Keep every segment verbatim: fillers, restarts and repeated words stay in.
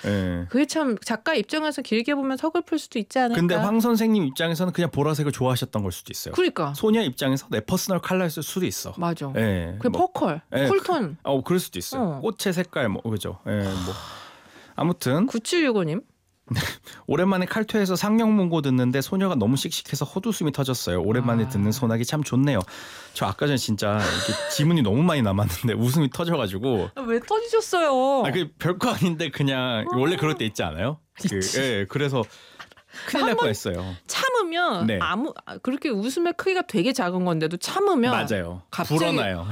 네. 그게 참 작가 입장에서 길게 보면 서글플 수도 있지 않을까. 근데 황 선생님 입장에서는 그냥 보라색을 좋아하셨던 걸 수도 있어요. 그러니까. 소녀 입장에서 내 퍼스널 컬러였을 수도 있어. 맞아. 네. 그 뭐, 퍼컬, 네. 쿨톤. 어, 그럴 수도 있어요. 어. 꽃의 색깔 뭐 그죠. 네, 뭐 아무튼 구칠육오님. 오랜만에 칼퇴해서 상영문고 듣는데 소녀가 너무 씩씩해서 헛웃음이 터졌어요. 오랜만에 아. 듣는 소나기 참 좋네요. 저 아까 전에 진짜 이렇게 지문이 너무 많이 남았는데 웃음이 터져가지고. 아, 왜 터지셨어요? 아, 그 별거 아닌데 그냥 원래 그럴 때 있지 않아요? 그, 예, 그래서 큰일 날 뻔했어요. 참으면 네. 아무 그렇게 웃음의 크기가 되게 작은 건데도 참으면 맞아요. 갑자기 불어나요.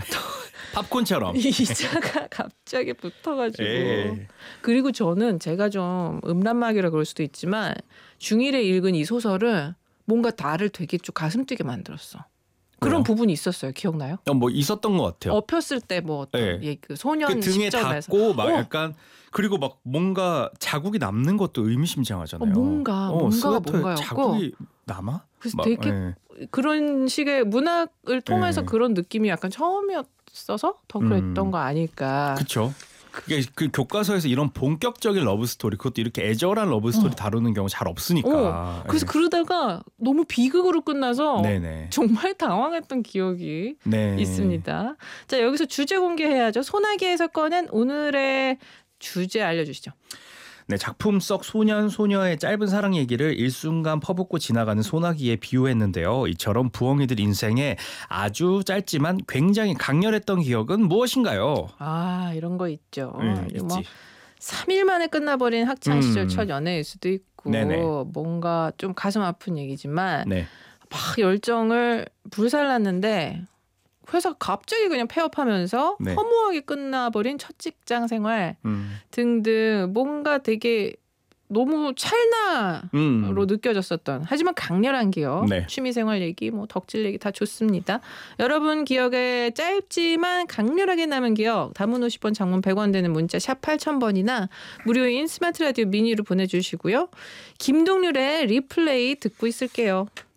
팝콘처럼. 이자가 갑자기 붙어가지고. 에이. 그리고 저는 제가 좀 음란마귀라 그럴 수도 있지만 중일에 읽은 이 소설은 뭔가 나를 되게 좀 가슴 뛰게 만들었어. 그런 왜요? 부분이 있었어요. 기억나요? 어, 뭐 있었던 것 같아요. 엎혔을 때 뭐 어떤 네. 예, 그 소년 그 등에 시점에서 닿고 막 어. 약간 그리고 막 뭔가 자국이 남는 것도 의미심장하잖아요. 어, 뭔가, 어, 뭔가가 스웨터에 뭔가였고. 자국이 남아? 그래서 막, 되게 예. 그런 식의 문학을 통해서 네. 그런 느낌이 약간 처음이었어서 더 그랬던 음. 거 아닐까. 그렇죠. 그게 그 교과서에서 이런 본격적인 러브 스토리 그것도 이렇게 애절한 러브 스토리 어. 다루는 경우 잘 없으니까. 어, 그래서 예. 그러다가 너무 비극으로 끝나서 네네. 정말 당황했던 기억이 네. 있습니다. 자, 여기서 주제 공개해야죠. 소나기에서 꺼낸 오늘의 주제 알려주시죠. 네, 작품 속 소년 소녀의 짧은 사랑 얘기를 일순간 퍼붓고 지나가는 소나기에 비유했는데요. 이처럼 부엉이들 인생에 아주 짧지만 굉장히 강렬했던 기억은 무엇인가요? 아, 이런 거 있죠. 음, 이게 뭐 있지. 삼 일 만에 끝나버린 학창 시절 음. 첫 연애일 수도 있고 네네. 뭔가 좀 가슴 아픈 얘기지만 네. 막 열정을 불살랐는데 회사가 갑자기 그냥 폐업하면서 네. 허무하게 끝나버린 첫 직장 생활 음. 등등 뭔가 되게 너무 찰나로 음. 느껴졌었던 하지만 강렬한 기억 네. 취미생활 얘기 뭐 덕질 얘기 다 좋습니다. 여러분 기억에 짧지만 강렬하게 남은 기억 단문 오십 원 장문 백 원 되는 문자 샵 팔천 번이나 무료인 스마트 라디오 미니로 보내주시고요. 김동률의 리플레이 듣고 있을게요.